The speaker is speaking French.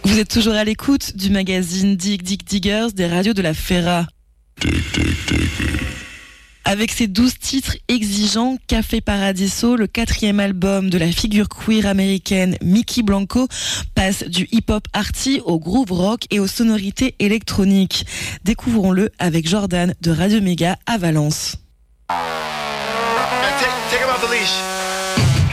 Vous êtes toujours à l'écoute du magazine Dig Dig Diggers des radios de la Ferra. Avec ses 12 titres exigeants, Café Paradiso, le 4e album de la figure queer américaine Mickey Blanco, passe du hip-hop arty au groove rock et aux sonorités électroniques. Découvrons-le avec Jordan de Radio Méga à Valence. Take him off the leash.